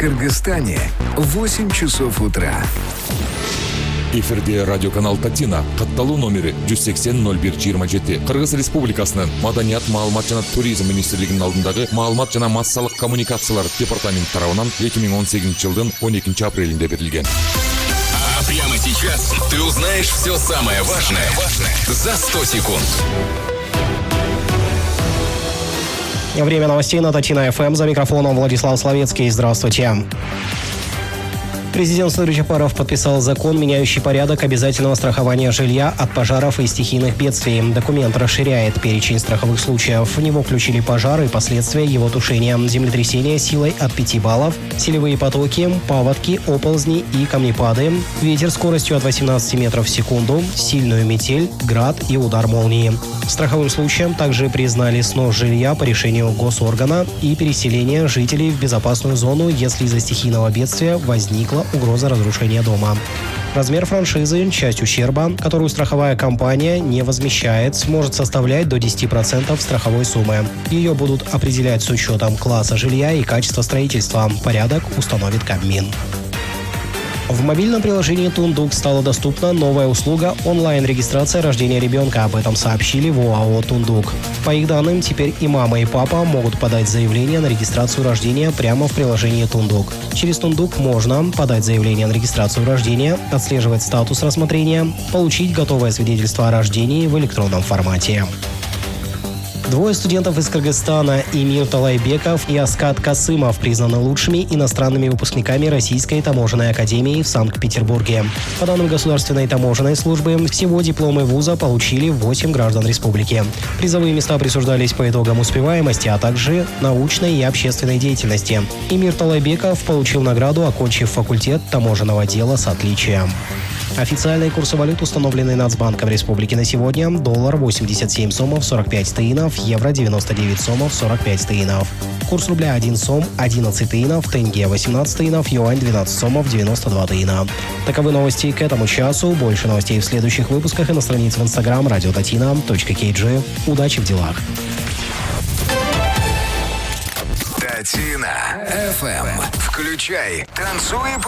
Кыргызстане 8 часов утра. Эфирде радиоканал Татина, катталуу номери 180-01-27. Кыргыз Республикасынын Маданият, маалымат жана туризм министрлигинин алдындагы маалымат жана массалык коммуникациялар департаменти тарабынан 2018 жылдын 12 апрелинде берилген. А прямо сейчас ты узнаешь все самое важное за 100 секунд. Время новостей на Татина ФМ. За микрофоном Владислав Словецкий. Здравствуйте. Президент Садыр Джапаров подписал закон, меняющий порядок обязательного страхования жилья от пожаров и стихийных бедствий. Документ расширяет перечень страховых случаев. В него включили пожары и последствия его тушения, землетрясения силой от 5 баллов, селевые потоки, паводки, оползни и камнепады, ветер скоростью от 18 метров в секунду, сильную метель, град и удар молнии. Страховым случаем также признали снос жилья по решению госоргана и переселение жителей в безопасную зону, если из-за стихийного бедствия возникла угроза разрушения дома. Размер франшизы, часть ущерба, которую страховая компания не возмещает, может составлять до 10% страховой суммы. Ее будут определять с учетом класса жилья и качества строительства. Порядок установит Кабмин. В мобильном приложении «Тундук» стала доступна новая услуга онлайн-регистрация рождения ребенка. Об этом сообщили в ОАО «Тундук». По их данным, теперь и мама, и папа могут подать заявление на регистрацию рождения прямо в приложении «Тундук». Через «Тундук» можно подать заявление на регистрацию рождения, отслеживать статус рассмотрения, получить готовое свидетельство о рождении в электронном формате. Двое студентов из Кыргызстана, Эмир Талайбеков и Аскат Касымов, признаны лучшими иностранными выпускниками Российской таможенной академии в Санкт-Петербурге. По данным Государственной таможенной службы, всего дипломы вуза получили 8 граждан республики. Призовые места присуждались по итогам успеваемости, а также научной и общественной деятельности. Эмир Талайбеков получил награду, окончив факультет таможенного дела с отличием. Официальные курсы валют, установленные Нацбанком Республики на сегодня: доллар 87 сомов 45 тыинов, евро 99 сомов 45 тыинов. Курс рубля 1 сом 11 тыинов, тенге 18 тыинов, юань 12 сомов 92 тыина. Таковы новости к этому часу. Больше новостей в следующих выпусках и на странице в Instagram radiotatina.kg. Удачи в делах. Татина ФМ. Включай, танцуй.